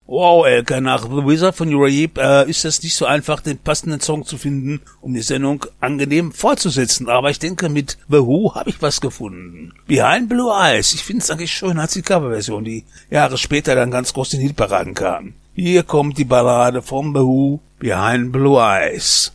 Wow, Elke, nach The Wizard von Uriah ist es nicht so einfach, den passenden Song zu finden, um die Sendung angenehm fortzusetzen. Aber ich denke, mit The Who habe ich was gefunden. Behind Blue Eyes. Ich finde es eigentlich schön als die Coverversion, die Jahre später dann ganz groß in Hitparaden kam. Hier kommt die Ballade von The Who, Behind Blue Eyes.